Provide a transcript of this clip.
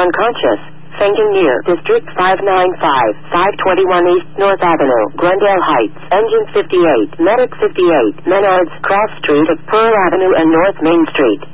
unconscious, fainting near District 595, 521 East North Avenue, Glendale Heights, Engine 58, Medic 58, Menards, Cross Street at Pearl Avenue and North Main Street.